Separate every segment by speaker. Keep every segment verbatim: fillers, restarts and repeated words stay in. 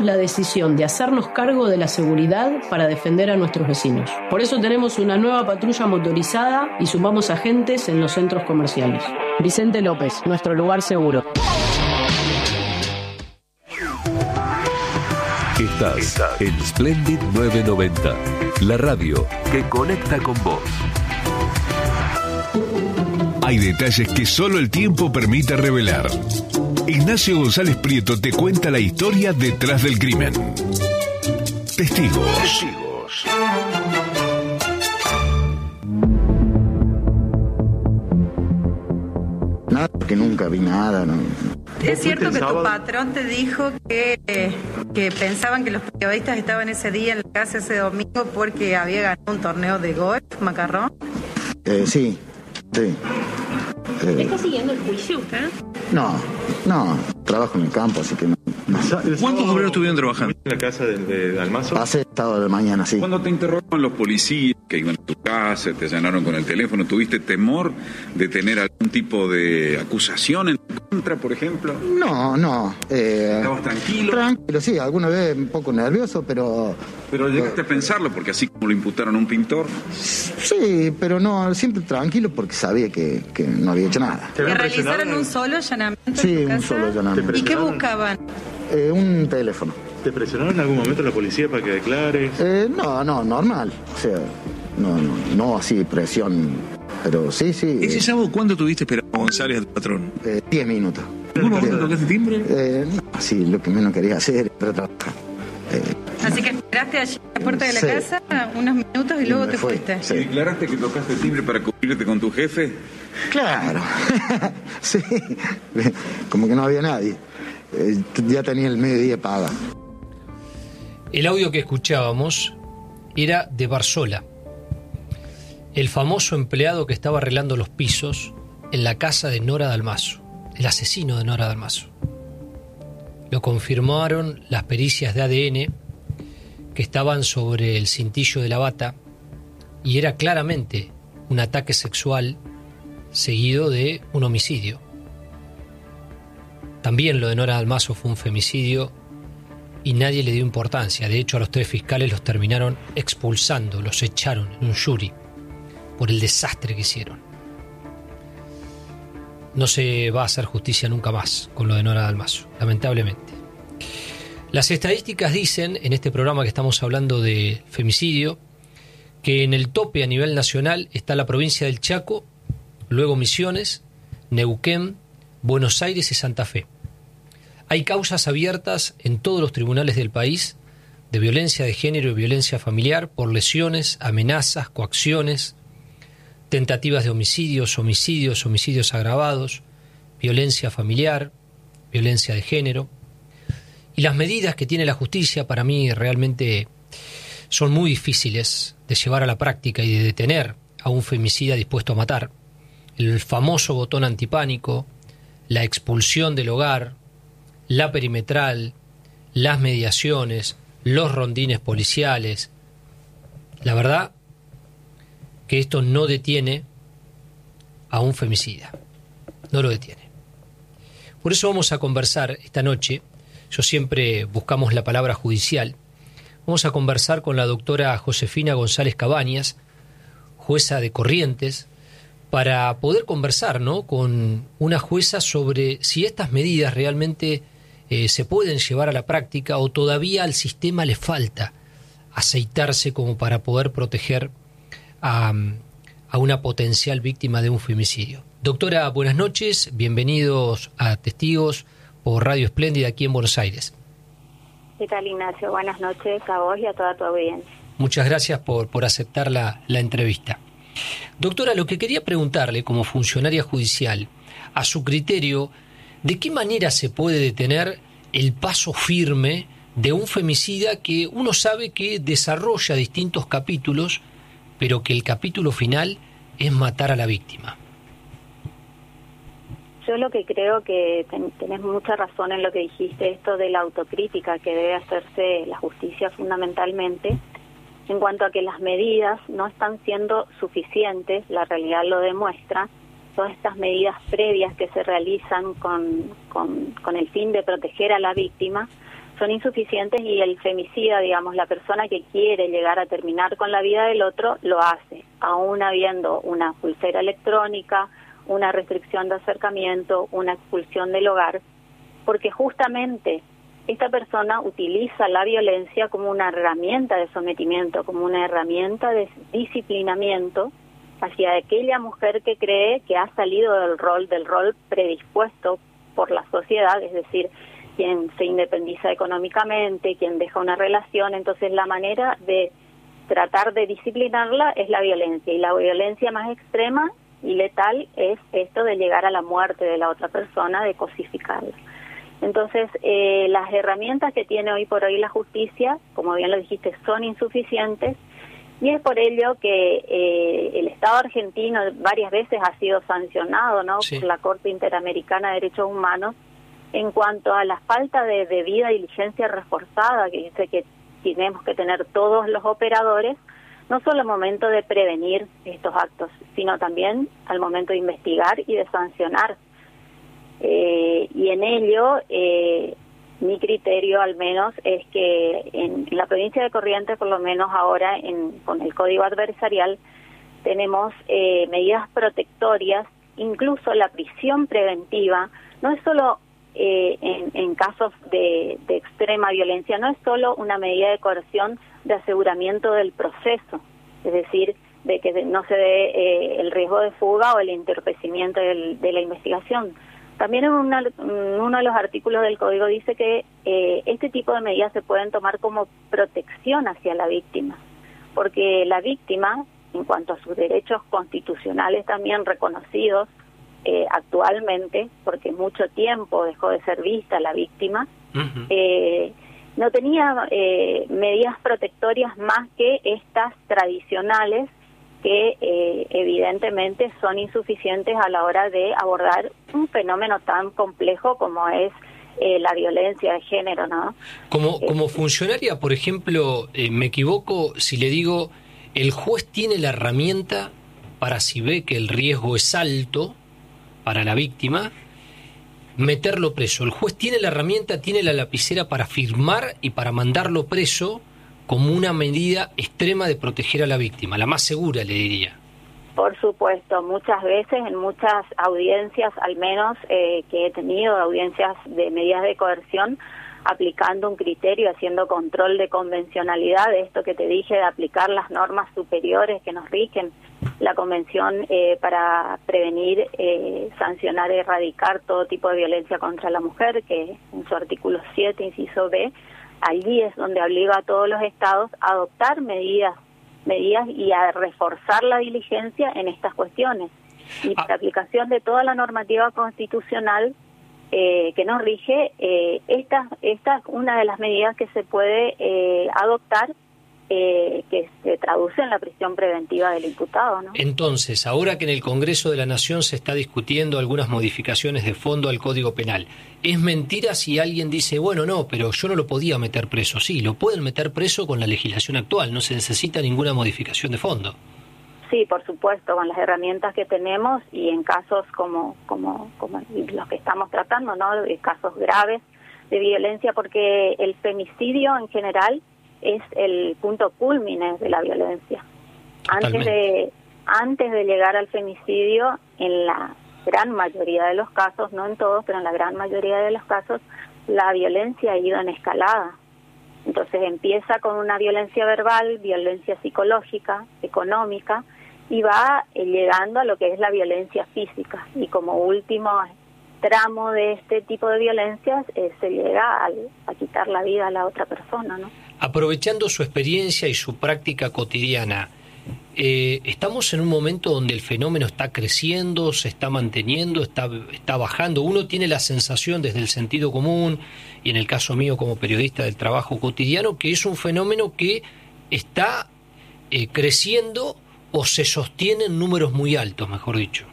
Speaker 1: la decisión de hacernos cargo de la seguridad para defender a nuestros vecinos. Por eso tenemos una nueva patrulla motorizada y sumamos agentes en los centros comerciales. Vicente López, nuestro lugar seguro.
Speaker 2: Estás, Estás en Splendid novecientos noventa, la radio que conecta con vos.
Speaker 3: Hay detalles que solo el tiempo permite revelar. Ignacio González Prieto te cuenta la historia detrás del crimen. Testigos. Testigos.
Speaker 4: Nada, porque nunca vi nada. No.
Speaker 5: ¿Es cierto que tu patrón te dijo que, eh, que pensaban que los periodistas estaban ese día en la casa ese domingo porque había ganado un torneo de golf, Macarrón?
Speaker 4: Eh, sí, sí. Eh,
Speaker 6: ¿Está siguiendo el juicio usted?
Speaker 4: No, no, trabajo en el campo, así que no. no.
Speaker 7: ¿Cuántos obreros estuvieron trabajando?
Speaker 8: ¿En la casa de, de Almazo?
Speaker 4: Hace estado de mañana, sí.
Speaker 9: Cuando te interrogaban los policías que iban a tu casa, te allanaron con el teléfono, ¿tuviste temor de tener algún tipo de acusación en contra, por ejemplo?
Speaker 4: No, no. Eh,
Speaker 9: ¿Estabas tranquilo?
Speaker 4: Tranquilo, sí, alguna vez un poco nervioso, pero...
Speaker 9: Pero llegaste a pensarlo, porque así como lo imputaron a un pintor...
Speaker 4: Sí, pero no, siempre tranquilo porque sabía que, que no había hecho nada.
Speaker 5: ¿Que realizaron un solo allanamiento
Speaker 4: Sí,
Speaker 5: en tu casa?
Speaker 4: un solo allanamiento.
Speaker 5: ¿Y qué buscaban?
Speaker 4: Eh, un teléfono.
Speaker 8: ¿Te presionaron en algún momento la policía para que declares?
Speaker 4: Eh, no, no, normal. O sea, no, no, no así presión, pero sí, sí.
Speaker 7: ¿Ese
Speaker 4: eh,
Speaker 7: sábado cuánto tuviste esperando a González, a tu patrón?
Speaker 4: Eh, diez minutos.
Speaker 7: ¿En algún momento tocaste timbre?
Speaker 4: Eh, no, sí, lo que menos quería hacer era trabajar. Eh,
Speaker 5: Así que esperaste allí en la puerta de la
Speaker 4: sí.
Speaker 5: casa unos minutos y luego te
Speaker 4: fui,
Speaker 5: fuiste.
Speaker 4: sí.
Speaker 9: ¿Y declaraste que tocaste timbre para cubrirte con tu jefe?
Speaker 4: Claro, sí, como que no había nadie. Eh, ya tenía el mediodía paga.
Speaker 10: El audio que escuchábamos era de Barzola, el famoso empleado que estaba arreglando los pisos en la casa de Nora Dalmazo, el asesino de Nora Dalmazo. Lo confirmaron las pericias de A D N que estaban sobre el cintillo de la bata y era claramente un ataque sexual seguido de un homicidio. También lo de Nora Dalmazo fue un femicidio y nadie le dio importancia. De hecho, a los tres fiscales los terminaron expulsando, los echaron en un jury por el desastre que hicieron. No se va a hacer justicia nunca más con lo de Nora Dalmazo, lamentablemente. Las estadísticas dicen, en este programa que estamos hablando de femicidio, que en el tope a nivel nacional está la provincia del Chaco, luego Misiones, Neuquén, Buenos Aires y Santa Fe. Hay causas abiertas en todos los tribunales del país de violencia de género y violencia familiar por lesiones, amenazas, coacciones, tentativas de homicidios, homicidios, homicidios agravados, violencia familiar, violencia de género. Y las medidas que tiene la justicia para mí realmente son muy difíciles de llevar a la práctica y de detener a un femicida dispuesto a matar. El famoso botón antipánico, la expulsión del hogar, la perimetral, las mediaciones, los rondines policiales. La verdad que esto no detiene a un femicida, no lo detiene. Por eso vamos a conversar esta noche, yo siempre buscamos la palabra judicial, vamos a conversar con la doctora Josefina González Cabañas, jueza de Corrientes, para poder conversar, ¿no?, con una jueza sobre si estas medidas realmente eh, se pueden llevar a la práctica o todavía al sistema le falta aceitarse como para poder proteger a, a una potencial víctima de un femicidio. Doctora, buenas noches, bienvenidos a Testigos por Radio Espléndida aquí en Buenos Aires.
Speaker 6: ¿Qué tal, Ignacio? Buenas noches a vos y a toda tu audiencia.
Speaker 10: Muchas gracias por, por aceptar la, la entrevista. Doctora, lo que quería preguntarle como funcionaria judicial, a su criterio, ¿de qué manera se puede detener el paso firme de un femicida que uno sabe que desarrolla distintos capítulos, pero que el capítulo final es matar a la víctima?
Speaker 6: Yo lo que creo que ten, tenés mucha razón en lo que dijiste, esto de la autocrítica que debe hacerse la justicia fundamentalmente, en cuanto a que las medidas no están siendo suficientes, la realidad lo demuestra. Todas estas medidas previas que se realizan con, con, con el fin de proteger a la víctima son insuficientes y el femicida, digamos, la persona que quiere llegar a terminar con la vida del otro, lo hace, aún habiendo una pulsera electrónica, una restricción de acercamiento, una expulsión del hogar, porque justamente esta persona utiliza la violencia como una herramienta de sometimiento, como una herramienta de disciplinamiento hacia aquella mujer que cree que ha salido del rol, del rol predispuesto por la sociedad, es decir, quien se independiza económicamente, quien deja una relación. Entonces la manera de tratar de disciplinarla es la violencia, y la violencia más extrema y letal es esto de llegar a la muerte de la otra persona, de cosificarla. Entonces, eh, las herramientas que tiene hoy por hoy la justicia, como bien lo dijiste, son insuficientes, y es por ello que eh, el Estado argentino varias veces ha sido sancionado, ¿no?, sí, por la Corte Interamericana de Derechos Humanos en cuanto a la falta de debida diligencia reforzada que dice que tenemos que tener todos los operadores, no solo al momento de prevenir estos actos, sino también al momento de investigar y de sancionar. Eh, y en ello, eh, mi criterio al menos es que en, en la provincia de Corrientes, por lo menos ahora en, con el Código Adversarial, tenemos eh, medidas protectorias, incluso la prisión preventiva. No es solo eh, en, en casos de, de extrema violencia, no es solo una medida de coerción de aseguramiento del proceso, es decir, de que no se dé eh, el riesgo de fuga o el entorpecimiento del, de la investigación. También en, una, en uno de los artículos del Código dice que eh, este tipo de medidas se pueden tomar como protección hacia la víctima, porque la víctima, en cuanto a sus derechos constitucionales también reconocidos eh, actualmente, porque mucho tiempo dejó de ser vista la víctima, uh-huh. eh, no tenía eh, medidas protectorias más que estas tradicionales, que eh, evidentemente son insuficientes a la hora de abordar un fenómeno tan complejo como es eh, la violencia de género, ¿no?
Speaker 10: Como,
Speaker 6: eh,
Speaker 10: como funcionaria, por ejemplo, eh, me equivoco si le digo, el juez tiene la herramienta para, si ve que el riesgo es alto para la víctima, meterlo preso. El juez tiene la herramienta, tiene la lapicera para firmar y para mandarlo preso, como una medida extrema de proteger a la víctima, la más segura, le diría.
Speaker 6: Por supuesto, muchas veces, en muchas audiencias, al menos eh, que he tenido, audiencias de medidas de coerción, aplicando un criterio, haciendo control de convencionalidad, de esto que te dije, de aplicar las normas superiores que nos rigen, la Convención eh, para prevenir, eh, sancionar, erradicar todo tipo de violencia contra la mujer, que en su artículo siete, inciso B, allí es donde obliga a todos los estados a adoptar medidas, medidas y a reforzar la diligencia en estas cuestiones. Y para aplicación de toda la normativa constitucional eh, que nos rige, eh, esta, esta es una de las medidas que se puede eh, adoptar, eh, que se traduce en la prisión preventiva del imputado, ¿no?
Speaker 10: Entonces, ahora que en el Congreso de la Nación se está discutiendo algunas modificaciones de fondo al Código Penal, ¿es mentira si alguien dice, bueno, no, pero yo no lo podía meter preso? Sí, lo pueden meter preso con la legislación actual, no se necesita ninguna modificación de fondo.
Speaker 6: Sí, por supuesto, con las herramientas que tenemos y en casos como como como los que estamos tratando, ¿no? De casos graves de violencia, porque el femicidio en general es el punto cúlmine de la violencia. Antes de antes de llegar al femicidio, en la gran mayoría de los casos, no en todos, pero en la gran mayoría de los casos, la violencia ha ido en escalada. Entonces empieza con una violencia verbal, violencia psicológica, económica, y va eh, llegando a lo que es la violencia física. Y como último tramo de este tipo de violencias eh, se llega al, a quitar la vida a la otra persona, ¿no?
Speaker 10: Aprovechando su experiencia y su práctica cotidiana, eh, ¿estamos en un momento donde el fenómeno está creciendo, se está manteniendo, está, está bajando? Uno tiene la sensación desde el sentido común, y en el caso mío como periodista del trabajo cotidiano, que es un fenómeno que está eh, creciendo o se sostiene en números muy altos, mejor dicho.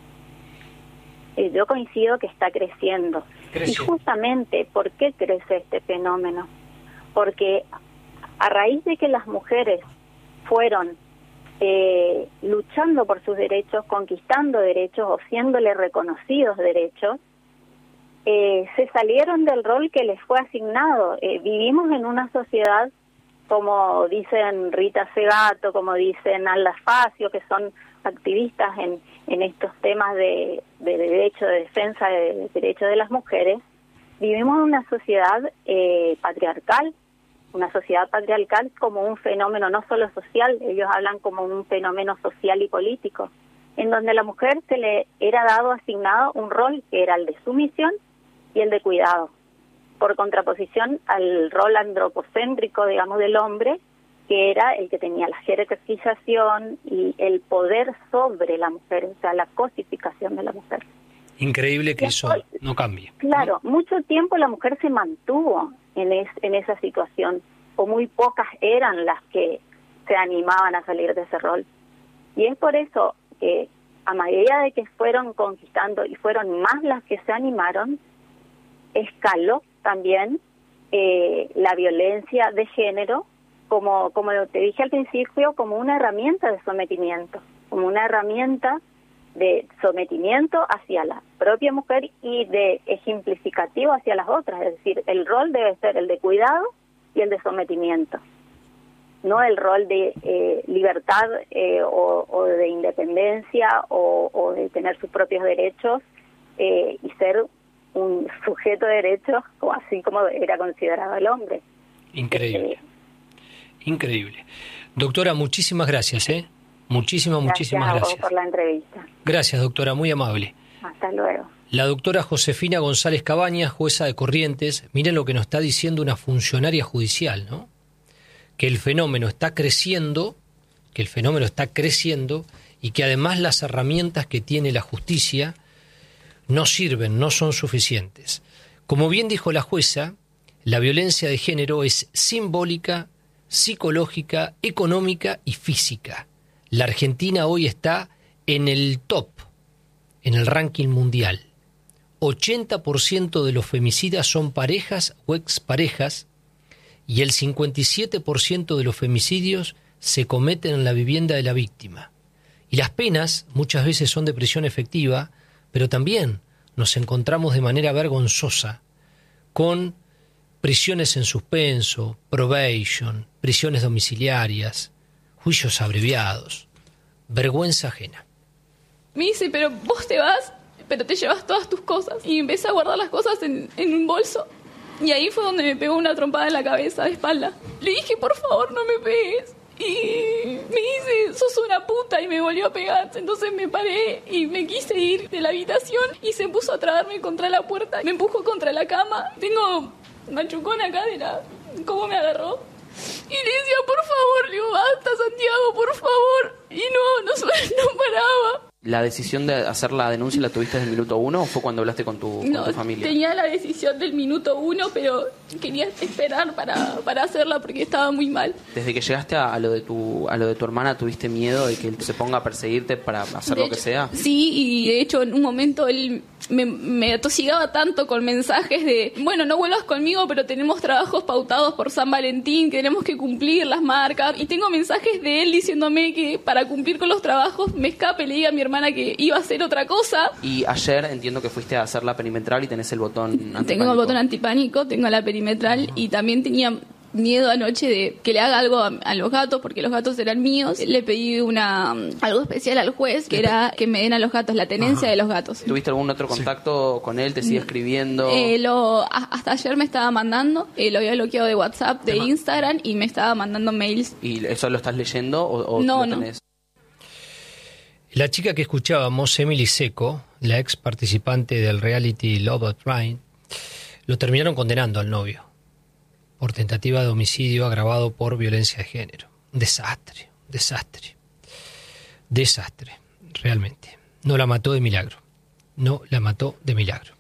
Speaker 6: Eh, yo coincido que está creciendo.
Speaker 10: creciendo.
Speaker 6: Y justamente, ¿por qué crece este fenómeno? Porque a raíz de que las mujeres fueron eh, luchando por sus derechos, conquistando derechos o siéndole reconocidos derechos, eh, se salieron del rol que les fue asignado. Eh, vivimos en una sociedad, como dicen Rita Segato, como dicen Alda Facio, que son activistas en, en estos temas de, de derecho, de defensa de, de derechos de las mujeres. Vivimos en una sociedad eh, patriarcal, una sociedad patriarcal como un fenómeno no solo social, ellos hablan como un fenómeno social y político, en donde a la mujer se le era dado asignado un rol que era el de sumisión y el de cuidado, por contraposición al rol antropocéntrico, digamos, del hombre, que era el que tenía la jerarquización y el poder sobre la mujer, o sea, la cosificación de la mujer.
Speaker 10: Increíble que eso no cambie.
Speaker 6: Claro, ¿no? Mucho tiempo la mujer se mantuvo en, es, en esa situación, o muy pocas eran las que se animaban a salir de ese rol. Y es por eso que a medida de que fueron conquistando y fueron más las que se animaron, escaló también eh, la violencia de género, como, como te dije al principio, como una herramienta de sometimiento, como una herramienta de sometimiento hacia la propia mujer y de ejemplificativo hacia las otras. Es decir, el rol debe ser el de cuidado y el de sometimiento, no el rol de eh, libertad eh, o, o de independencia o, o de tener sus propios derechos eh, y ser un sujeto de derechos, así como era considerado el hombre.
Speaker 10: Increíble. Eh, Increíble. Doctora, muchísimas gracias, ¿eh? Muchísimas, muchísimas gracias.
Speaker 6: Gracias por la entrevista.
Speaker 10: Gracias, doctora, muy amable.
Speaker 6: Hasta luego.
Speaker 10: La doctora Josefina González Cabañas, jueza de Corrientes, miren lo que nos está diciendo una funcionaria judicial, ¿no? Que el fenómeno está creciendo, que el fenómeno está creciendo y que además las herramientas que tiene la justicia no sirven, no son suficientes. Como bien dijo la jueza, la violencia de género es simbólica, psicológica, económica y física. La Argentina hoy está en el top, en el ranking mundial. ochenta por ciento de los femicidas son parejas o exparejas y el cincuenta y siete por ciento de los femicidios se cometen en la vivienda de la víctima. Y las penas muchas veces son de prisión efectiva, pero también nos encontramos de manera vergonzosa con prisiones en suspenso, probation, prisiones domiciliarias, juicios abreviados, vergüenza ajena.
Speaker 11: Me dice, pero vos te vas, pero te llevas todas tus cosas. Y empecé a guardar las cosas en, en un bolso. Y ahí fue donde me pegó una trompada en la cabeza, de espalda. Le dije, por favor, no me pegues. Y me dice, sos una puta, y me volvió a pegar. Entonces me paré y me quise ir de la habitación y se puso a trabarme contra la puerta. Me empujó contra la cama. Tengo machucón acá de la... cómo me agarró. Y le decía, por favor, le digo, basta, Santiago, por favor. Y no, no, no paraba.
Speaker 12: ¿La decisión de hacer la denuncia la tuviste desde el minuto uno o fue cuando hablaste con tu,
Speaker 11: no,
Speaker 12: con tu familia?
Speaker 11: Tenía la decisión del minuto uno, pero quería esperar para, para hacerla porque estaba muy mal.
Speaker 12: Desde que llegaste a, a lo de tu a lo de tu hermana, ¿tuviste miedo de que él se ponga a perseguirte para hacer
Speaker 11: de
Speaker 12: lo
Speaker 11: hecho,
Speaker 12: que sea?
Speaker 11: Sí, y de hecho en un momento él me, me atosigaba tanto con mensajes de, bueno, no vuelvas conmigo, pero tenemos trabajos pautados por San Valentín, tenemos que cumplir las marcas. Y tengo mensajes de él diciéndome que para cumplir con los trabajos me escape, le diga a mi hermana que iba a hacer otra cosa.
Speaker 12: Y ayer entiendo que fuiste a hacer la perimetral y tenés el botón antipánico.
Speaker 11: Tengo el botón antipánico, tengo la perimetral. Uh-huh. Y también tenía miedo anoche de que le haga algo a, a los gatos, porque los gatos eran míos. Le pedí una algo especial al juez, que era que me den a los gatos la tenencia. Ajá. De los gatos.
Speaker 12: ¿Tuviste algún otro contacto sí. con él? ¿Te sigue escribiendo?
Speaker 11: Eh, lo, hasta ayer me estaba mandando, eh, lo había bloqueado de WhatsApp, de Instagram, y me estaba mandando mails.
Speaker 12: ¿Y eso lo estás leyendo o, o
Speaker 11: no,
Speaker 12: lo tenés?
Speaker 11: No.
Speaker 10: La chica que escuchábamos, Emily Seco, la ex participante del reality Love or Blind, lo terminaron condenando al novio por tentativa de homicidio agravado por violencia de género. Desastre, desastre, desastre, realmente. No la mató de milagro, no la mató de milagro.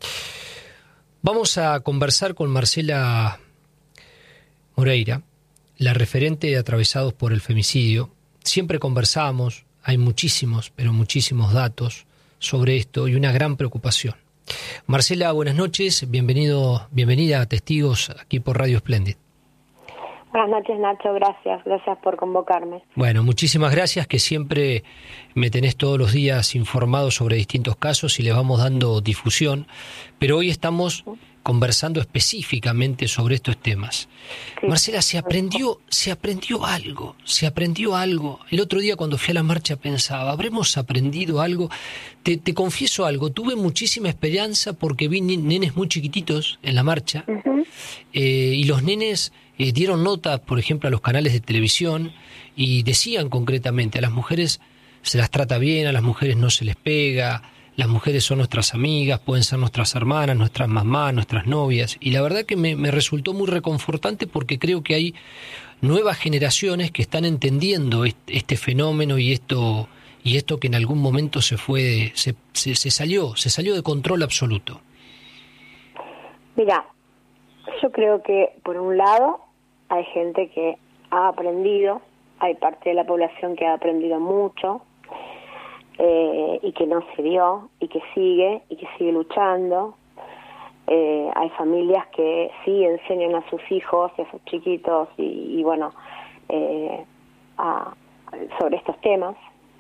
Speaker 10: Vamos a conversar con Marcela Moreira, la referente de Atravesados por el Femicidio. Siempre conversamos. Hay muchísimos, pero muchísimos datos sobre esto y una gran preocupación. Marcela, buenas noches, bienvenido, bienvenida a Testigos aquí por Radio Splendid.
Speaker 13: Buenas noches, Nacho, gracias, gracias por convocarme.
Speaker 10: Bueno, muchísimas gracias, que siempre me tenés todos los días informado sobre distintos casos y les vamos dando difusión, pero hoy estamos conversando específicamente sobre estos temas. Sí. Marcela, se aprendió, se aprendió algo, se aprendió algo. El otro día cuando fui a la marcha pensaba, ¿habremos aprendido algo? Te, te confieso algo, tuve muchísima esperanza porque vi nenes muy chiquititos en la marcha, uh-huh. eh, y los nenes eh, dieron nota, por ejemplo, a los canales de televisión y decían concretamente, a las mujeres se las trata bien, a las mujeres no se les pega, las mujeres son nuestras amigas, pueden ser nuestras hermanas, nuestras mamás, nuestras novias. Y la verdad que me, me resultó muy reconfortante porque creo que hay nuevas generaciones que están entendiendo este, este fenómeno y esto y esto que en algún momento se fue, se, se, se salió, se salió de control absoluto.
Speaker 13: Mira, yo creo que por un lado hay gente que ha aprendido, hay parte de la población que ha aprendido mucho. Eh, y que no se dio, y que sigue, y que sigue luchando. Eh, hay familias que sí enseñan a sus hijos, a sus chiquitos, y, y bueno, eh, a, sobre estos temas.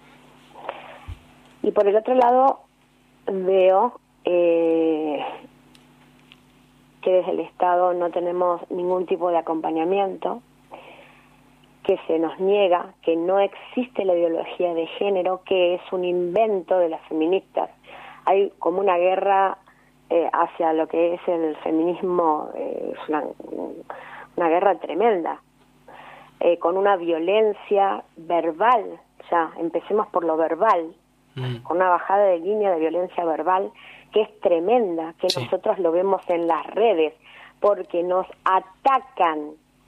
Speaker 13: Y por el otro lado, veo eh, que desde el Estado no tenemos ningún tipo de acompañamiento, que se nos niega, que no existe la ideología de género, que es un invento de las feministas. Hay como una guerra eh, hacia lo que es el feminismo, eh, es una, una guerra tremenda, eh, con una violencia verbal, ya, empecemos por lo verbal, mm. con una bajada de línea de violencia verbal que es tremenda, que sí. nosotros lo vemos en las redes, porque nos atacan,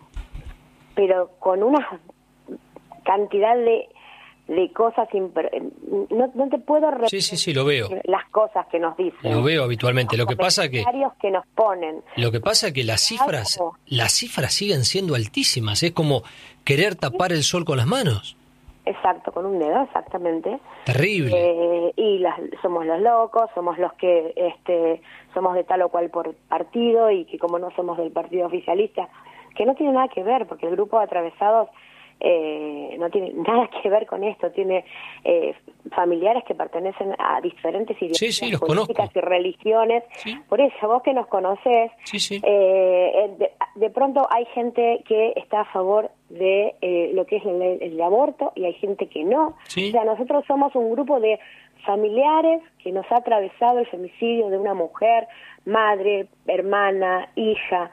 Speaker 13: pero con una cantidad de, de cosas, imper... no, no te puedo repetir
Speaker 10: sí, sí, sí, lo veo.
Speaker 13: Las cosas que nos dicen.
Speaker 10: Lo veo habitualmente. Lo que pasa que
Speaker 13: que nos ponen.
Speaker 10: Lo que pasa que las cifras, las cifras siguen siendo altísimas. Es como querer tapar el sol con las manos.
Speaker 13: Exacto, con un dedo, exactamente.
Speaker 10: Terrible.
Speaker 13: Eh, y las, somos los locos, somos los que este, somos de tal o cual por partido y que como no somos del partido oficialista, que no tiene nada que ver, porque el grupo de atravesados eh, no tiene nada que ver con esto, tiene eh, familiares que pertenecen a diferentes ideologías
Speaker 10: sí, sí, los
Speaker 13: políticas
Speaker 10: conozco.
Speaker 13: y religiones, sí. Por eso vos que nos conocés,
Speaker 10: sí, sí.
Speaker 13: Eh, de, de pronto hay gente que está a favor de eh, lo que es el, el aborto y hay gente que no,
Speaker 10: sí.
Speaker 13: O sea, nosotros somos un grupo de familiares que nos ha atravesado el femicidio de una mujer, madre, hermana, hija,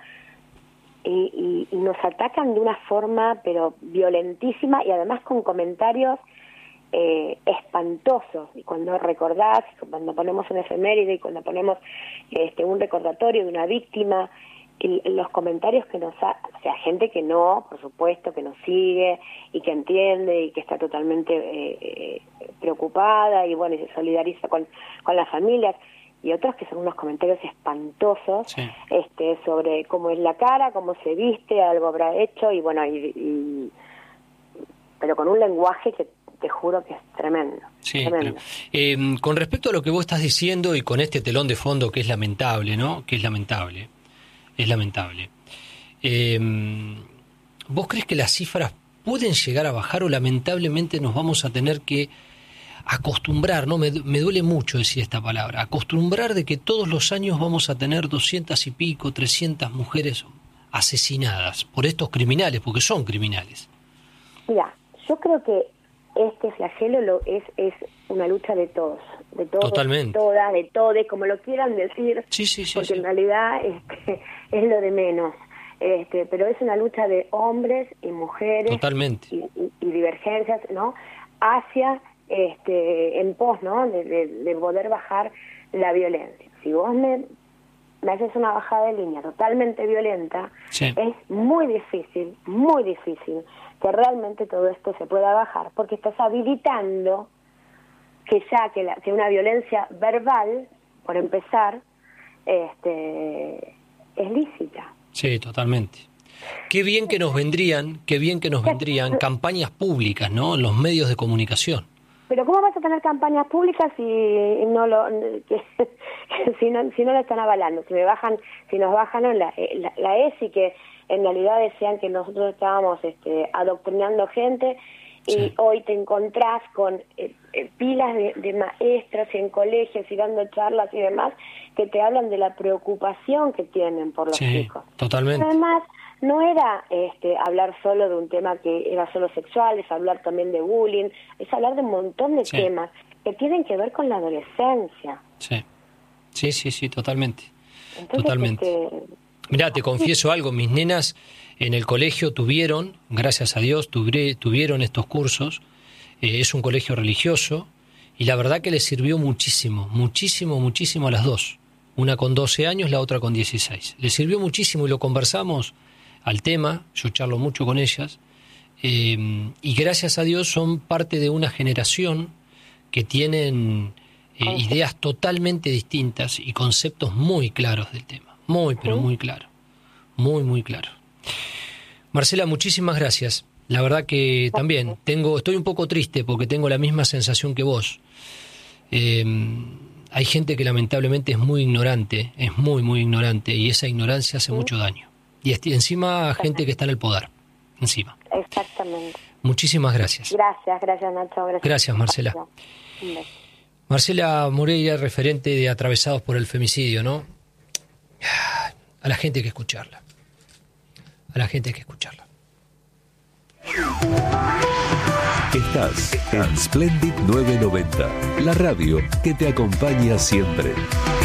Speaker 13: Y, y, y nos atacan de una forma pero violentísima y además con comentarios eh, espantosos. Y cuando recordás, cuando ponemos una efeméride y cuando ponemos este un recordatorio de una víctima, y los comentarios que nos ha, o sea, gente que no, por supuesto, que nos sigue y que entiende y que está totalmente eh, eh, preocupada y bueno, y se solidariza con, con las familias, y otros que son unos comentarios espantosos, sí. este sobre cómo es la cara, cómo se viste, algo habrá hecho, y bueno, y, y pero con un lenguaje que te juro que es tremendo.
Speaker 10: Sí,
Speaker 13: tremendo.
Speaker 10: Pero, eh, con respecto a lo que vos estás diciendo y con este telón de fondo que es lamentable, ¿no? Que es lamentable, es lamentable. Eh, ¿Vos crees que las cifras pueden llegar a bajar o lamentablemente nos vamos a tener que acostumbrar, no me, me duele mucho decir esta palabra, acostumbrar de que todos los años vamos a tener doscientas y pico, trescientas mujeres asesinadas por estos criminales, porque son criminales?
Speaker 13: Mira, yo creo que este flagelo lo es es una lucha de todos, de todos,
Speaker 10: totalmente,
Speaker 13: de todas, de todes, como lo quieran decir,
Speaker 10: sí, sí, sí,
Speaker 13: porque
Speaker 10: sí.
Speaker 13: en realidad este, es lo de menos, este, pero es una lucha de hombres y mujeres,
Speaker 10: totalmente,
Speaker 13: y, y, y divergencias, ¿no? Hacia este en pos, ¿no? De, de, de poder bajar la violencia. Si vos me, me haces una bajada de línea totalmente violenta,
Speaker 10: sí.
Speaker 13: Es muy difícil, muy difícil que realmente todo esto se pueda bajar, porque estás habilitando que ya que, la, que una violencia verbal, por empezar, este es lícita.
Speaker 10: Sí, totalmente. Qué bien que nos vendrían, qué bien que nos vendrían campañas públicas, ¿no? En los medios de comunicación.
Speaker 13: Pero ¿cómo vas a tener campañas públicas si no lo que, si no si no lo están avalando? Si me bajan, si nos bajan la, la, la E S I, que en realidad decían que nosotros estábamos este, adoctrinando gente, y sí. hoy te encontrás con eh, eh, pilas de, de maestros en colegios y dando charlas y demás que te hablan de la preocupación que tienen por los
Speaker 10: sí,
Speaker 13: chicos.
Speaker 10: Totalmente.
Speaker 13: Además, no era este, hablar solo de un tema que era solo sexual, es hablar también de bullying, es hablar de un montón de sí. temas que tienen que ver con la adolescencia.
Speaker 10: Sí, sí, sí, sí, totalmente.
Speaker 13: Entonces,
Speaker 10: totalmente.
Speaker 13: Este...
Speaker 10: Mirá, te confieso algo, mis nenas en el colegio tuvieron, gracias a Dios, tuvi- tuvieron estos cursos, eh, es un colegio religioso, y la verdad que les sirvió muchísimo, muchísimo, muchísimo a las dos. Una con doce años, la otra con dieciséis. Les sirvió muchísimo y lo conversamos al tema, yo charlo mucho con ellas, eh, y gracias a Dios son parte de una generación que tienen eh, ideas totalmente distintas y conceptos muy claros del tema, muy, pero muy claro, muy, muy claro. Marcela, muchísimas gracias. La verdad que también tengo, estoy un poco triste porque tengo la misma sensación que vos. Eh, hay gente que lamentablemente es muy ignorante, es muy, muy ignorante, y esa ignorancia hace mucho daño. Y encima gente que está en el poder, encima.
Speaker 13: Exactamente.
Speaker 10: Muchísimas gracias.
Speaker 13: Gracias, gracias Nacho. Gracias,
Speaker 10: gracias Marcela. Marcela Moreira, referente de Atravesados por el Femicidio, ¿no? A la gente hay que escucharla. A la gente hay que escucharla.
Speaker 2: Estás en Splendid novecientos noventa, la radio que te acompaña siempre.